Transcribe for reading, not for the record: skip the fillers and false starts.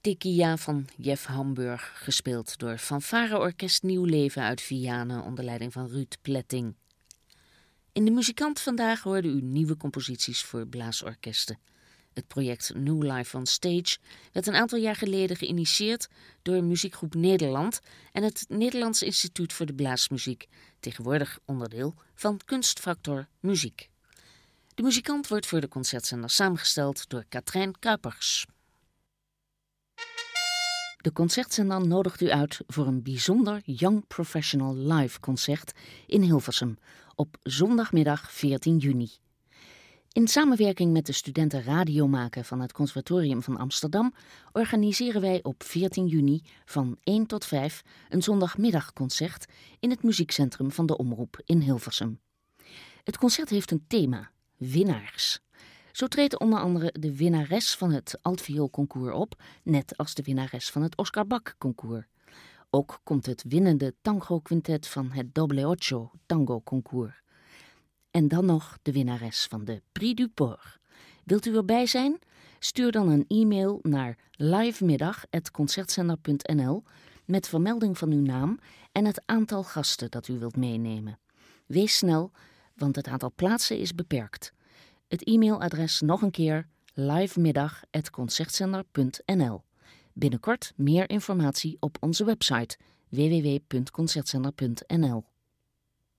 Tequila van Jeff Hamburg, gespeeld door Fanfare-orkest Nieuw Leven uit Vianen onder leiding van Ruud Pletting. In de muzikant vandaag hoorde u nieuwe composities voor blaasorkesten. Het project New Life on Stage werd een aantal jaar geleden geïnitieerd door Muziekgroep Nederland en het Nederlands Instituut voor de Blaasmuziek, tegenwoordig onderdeel van Kunstfactor Muziek. De muzikant wordt voor de concertzender samengesteld door Katrijn Kuipers. De concertzender nodigt u uit voor een bijzonder Young Professional Live concert in Hilversum op zondagmiddag 14 juni. In samenwerking met de studenten radiomaken van het Conservatorium van Amsterdam organiseren wij op 14 juni van 1 tot 5 een zondagmiddagconcert in het muziekcentrum van de Omroep in Hilversum. Het concert heeft een thema, winnaars. Zo treedt onder andere de winnares van het altvioolconcours op, net als de winnares van het Oscar Bak concours. Ook komt het winnende tango-quintet van het Doble Ocho tango concours. En dan nog de winnares van de Prix du Port. Wilt u erbij zijn? Stuur dan een e-mail naar livemiddag@concertzender.nl met vermelding van uw naam en het aantal gasten dat u wilt meenemen. Wees snel, want het aantal plaatsen is beperkt. Het e-mailadres nog een keer livemiddag@concertzender.nl. Binnenkort meer informatie op onze website www.concertzender.nl.